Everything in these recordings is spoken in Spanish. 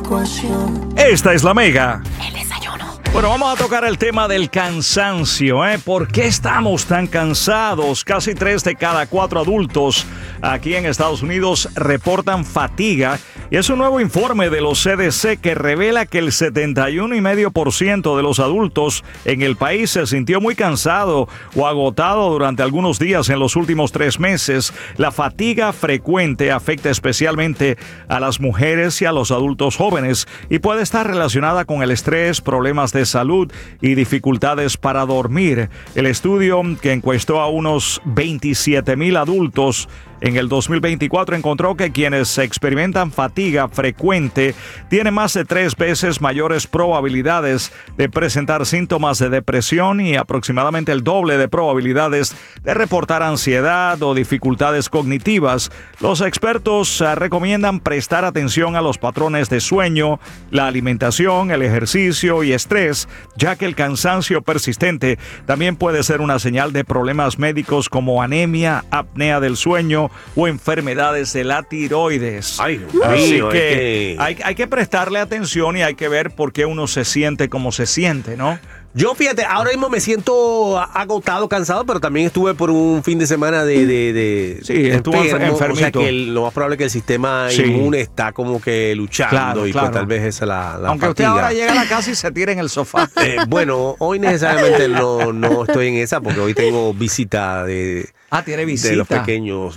ecuación. Esta es la Mega. El desayuno. Bueno, vamos a tocar el tema del cansancio, ¿eh? ¿Por qué estamos tan cansados? Casi 3 de cada 4 adultos aquí en Estados Unidos reportan fatiga. Y es un nuevo informe de los CDC que revela que el 71,5% de los adultos en el país se sintió muy cansado o agotado durante algunos días en los últimos 3 meses. La fatiga frecuente afecta especialmente a las mujeres y a los adultos jóvenes y puede estar relacionada con el estrés, problemas de salud y dificultades para dormir. El estudio, que encuestó a unos 27,000 adultos en el 2024, encontró que quienes experimentan fatiga frecuente tienen más de 3 veces mayores probabilidades de presentar síntomas de depresión y aproximadamente el doble de probabilidades de reportar ansiedad o dificultades cognitivas. Los expertos recomiendan prestar atención a los patrones de sueño, la alimentación, el ejercicio y estrés, ya que el cansancio persistente también puede ser una señal de problemas médicos como anemia, apnea del sueño o enfermedades de la tiroides. Ay, Así mío, que hay que prestarle atención y hay que ver por qué uno se siente como se siente, ¿no? Yo, fíjate, ahora mismo me siento agotado, cansado, pero también estuve por un fin de semana de Sí, estuvo enfermito. O sea que lo más probable es que el sistema inmune está como que luchando. Claro, y claro. pues tal vez esa es la Aunque fatiga. usted ahora llega a la casa y se tira en el sofá. Bueno, hoy necesariamente no estoy en esa porque hoy tengo visita de... Tiene visita. De los pequeñuelos.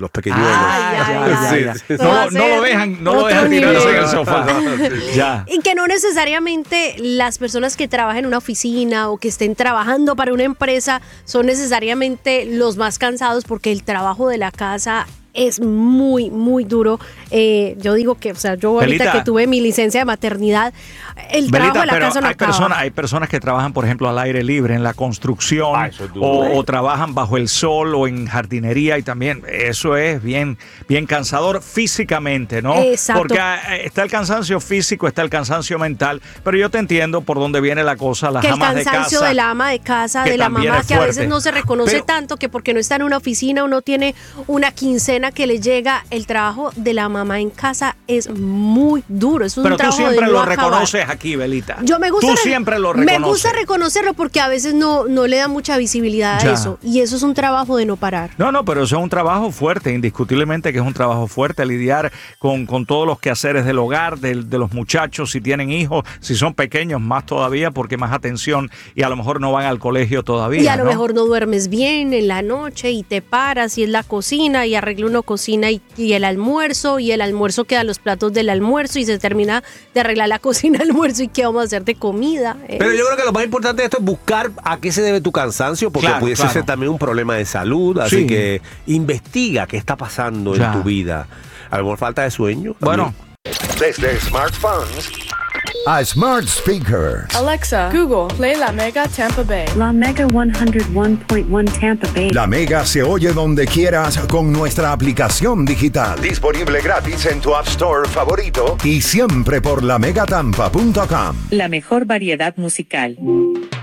Ya. Sí. No lo dejan tirarse en el sofá. Ya. Y que no necesariamente las personas que trabajan en una oficina o que estén trabajando para una empresa son necesariamente los más cansados, porque el trabajo de la casa es muy, muy duro. Yo digo que, o sea, yo ahorita Belita, que tuve mi licencia de maternidad, el trabajo de la casa no acaba. Hay personas que trabajan, por ejemplo, al aire libre, en la construcción, eso es duro. o trabajan bajo el sol o en jardinería, y también eso es bien cansador físicamente, ¿no? Exacto. Porque está el cansancio físico, está el cansancio mental, pero yo te entiendo por dónde viene la cosa, las que el amas de casa. cansancio de la ama de casa, que de la también mamá, es que a fuerte. veces no se reconoce Pero- tanto, que porque no está en una oficina, uno tiene una quincena que le llega. El trabajo de la mamá en casa es muy duro. Es un Pero tú trabajo siempre de no lo acabar. reconoces aquí, Belita. Me gusta Tú siempre lo reconoces. Me gusta reconocerlo porque a veces no le da mucha visibilidad Ya. a eso. Y eso es un trabajo de no parar. No, pero eso es un trabajo fuerte, indiscutiblemente que es un trabajo fuerte, lidiar con todos los quehaceres del hogar, de los muchachos, si tienen hijos, si son pequeños, más todavía, porque más atención, y a lo mejor no van al colegio todavía. Y a lo ¿no? mejor no duermes bien en la noche y te paras y es la cocina y arregla uno cocina y el almuerzo quedan los platos del almuerzo y se termina de arreglar la cocina, almuerzo y qué vamos a hacer de comida. Pero yo creo que lo más importante de esto es buscar a qué se debe tu cansancio, porque Claro, pudiese claro. ser también un problema de salud, así Sí. que investiga qué está pasando Ya. en tu vida. A lo mejor falta de sueño. Bueno, Desde smartphones a smart speakers. Alexa, Google, play La Mega Tampa Bay. La Mega 101.1 Tampa Bay. La Mega se oye donde quieras con nuestra aplicación digital. disponible gratis en tu App Store favorito. Y siempre por lamegatampa.com. La mejor variedad musical.